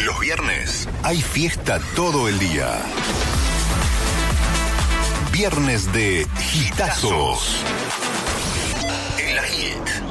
Los viernes hay fiesta todo el día. Viernes de Hitazos. En la Hit.